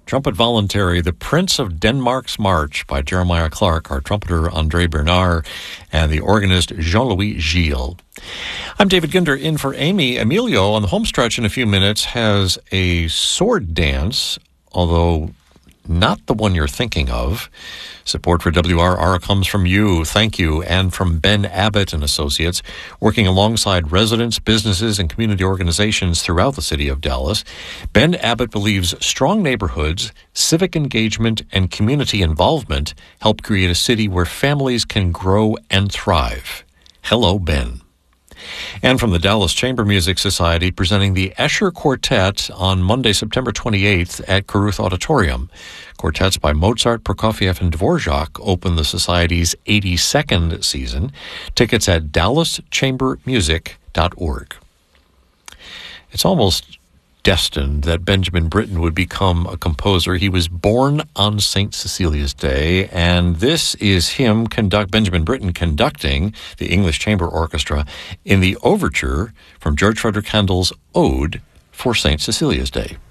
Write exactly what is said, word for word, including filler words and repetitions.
Trumpet Voluntary, The Prince of Denmark's March by Jeremiah Clark, our trumpeter André Bernard, and the organist Jean-Louis Gilles. I'm David Ginder in for Amy. Emilio, on the home stretch in a few minutes, has a sword dance, although not the one you're thinking of. Support for W R R comes from you, thank you, and from Ben Abbott and Associates, working alongside residents, businesses, and community organizations throughout the city of Dallas. Ben Abbott believes strong neighborhoods, civic engagement, and community involvement help create a city where families can grow and thrive. Hello, Ben. And from the Dallas Chamber Music Society, presenting the Escher Quartet on Monday, September twenty-eighth at Caruth Auditorium. Quartets by Mozart, Prokofiev, and Dvorak open the Society's eighty-second season. Tickets at dallas chamber music dot org. It's almost destined that Benjamin Britten would become a composer. He was born on Saint Cecilia's Day, and this is him, conduct Benjamin Britten, conducting the English Chamber Orchestra in the overture from George Frederick Handel's Ode for Saint Cecilia's Day.